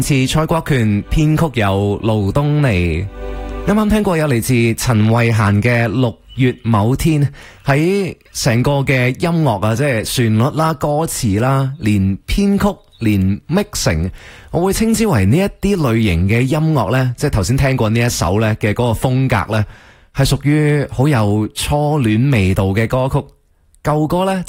詞蔡國權，編曲有盧東尼。啱啱聽過有嚟自陳慧嫻嘅6月某天，喺成個嘅音樂啊，即係旋律啦、歌詞啦，連編曲、連 mixing，我會稱之為呢一啲類型嘅音樂呢，即係頭先聽過呢一首呢嘅嗰個風格呢，係屬於好有初戀味道嘅歌曲。舊歌呢